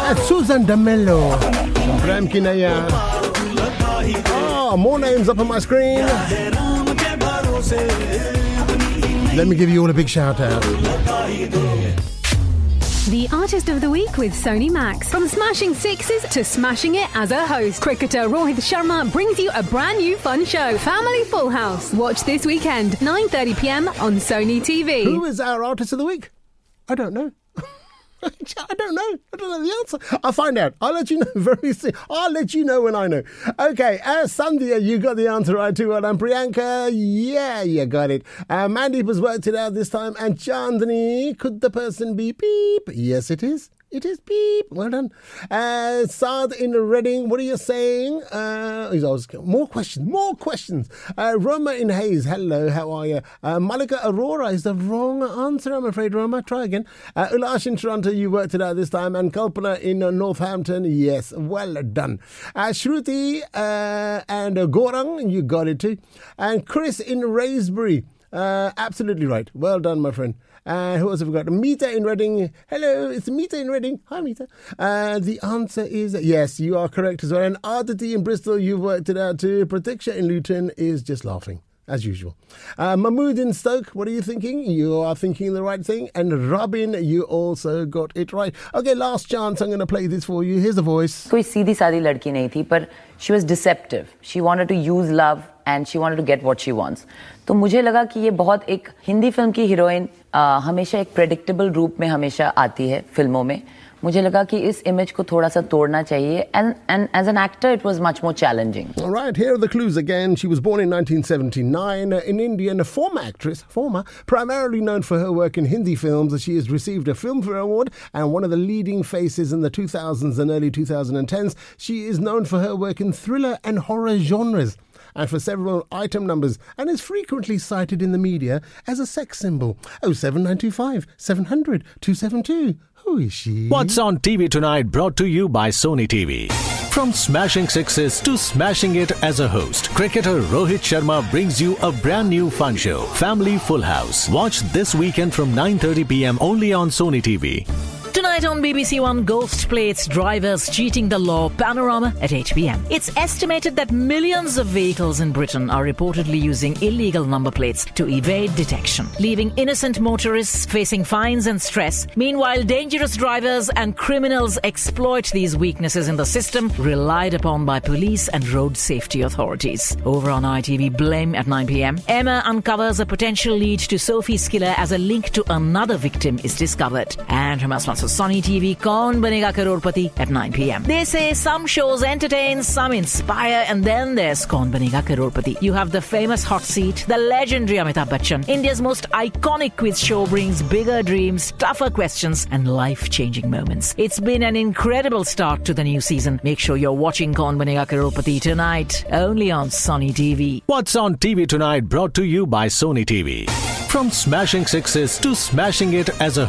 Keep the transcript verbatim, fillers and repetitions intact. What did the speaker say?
And Susan D'Amelio. Prem Kinaya. Oh, more names up on my screen. Let me give you all a big shout out. The Artist of the Week with Sony Max. From smashing sixes to smashing it as a host, cricketer Rohit Sharma brings you a brand new fun show, Family Full House. Watch this weekend, nine thirty p.m. on Sony T V. Who is our Artist of the Week? I don't know. I don't know. I don't know the answer. I'll find out. I'll let you know very soon. I'll let you know when I know. Okay, uh, Sandhya, you got the answer right too. Well done. Priyanka, yeah, you got it. Uh, Mandeep has worked it out this time. And Chandni, could the person be beep? Yes, it is. It is beep. Well done. Uh, Saad in Reading, what are you saying? Uh, he's always, more questions, more questions. Uh, Roma in Hayes, hello, how are you? Uh, Malika Aurora is the wrong answer, I'm afraid, Roma. Try again. Uh, Ulash in Toronto, you worked it out this time. And Kalpana in uh, Northampton, yes, well done. Uh, Shruti uh, and uh, Gorang, you got it too. And Chris in Raysbury, uh, absolutely right. Well done, my friend. Uh, who else have we got? Meeta in Reading. Hello, it's Meeta in Reading. Hi, Meeta. Uh, the answer is yes, you are correct as well. And Aditi in Bristol, you've worked it out too. Pratiksha in Luton is just laughing, as usual. Uh, Mahmood in Stoke, what are you thinking? You are thinking the right thing. And Robin, you also got it right. Okay, last chance. I'm going to play this for you. Here's the voice. कोई सीधी सादी लड़की नहीं थी, पर she was deceptive. She wanted to use love and she wanted to get what she wants. तो मुझे लगा कि ये बहुत एक हिंदी फिल्म की हीरोइन हमेशा एक प्रेडिक्टेबल रूप में हमेशा आती है फिल्मों में. मुझे लगा कि इस इमेज को थोड़ा सा तोड़ना चाहिए. And, and as an actor, it was much more challenging. All right, here are the clues again. She was born in nineteen seventy-nine, an Indian former actress, former, primarily known for her work in Hindi films. She has received a Filmfare Award and one of the leading faces in the two thousands and early twenty tens. She is known for her work in thriller and horror genres, and for several item numbers, and is frequently cited in the media as a sex symbol. oh seven nine two five, seven hundred, two seven two. Who is she? What's on T V tonight, brought to you by Sony T V. From smashing sixes to smashing it as a host, cricketer Rohit Sharma brings you a brand new fun show, Family Full House. Watch this weekend from nine thirty p.m. only on Sony T V. Tonight on B B C One, Ghost Plates, Drivers Cheating the Law, Panorama at eight p.m. It's estimated that millions of vehicles in Britain are reportedly using illegal number plates to evade detection, leaving innocent motorists facing fines and stress. Meanwhile, dangerous drivers and criminals exploit these weaknesses in the system relied upon by police and road safety authorities. Over on I T V, Blame at nine p.m. Emma uncovers a potential lead to Sophie's killer as a link to another victim is discovered. And from our sponsor Sony T V, Kaun Banega Crorepati at nine p.m. They say some shows entertain, some inspire, and then there's Kaun Banega Crorepati. You have the famous hot seat, the legendary Amitabh Bachchan. India's most iconic quiz show brings bigger dreams, tougher questions, and life-changing moments. It's been an incredible start to the new season. Make sure you're watching Kaun Banega Crorepati tonight, only on Sony T V. What's on T V tonight, brought to you by Sony T V. From smashing sixes to smashing it as a